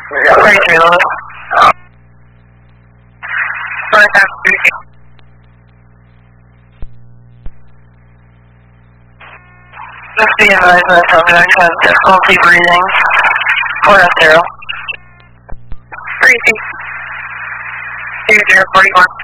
33 Lewis. Just be advised that subject has difficulty breathing. 4 0. 3041.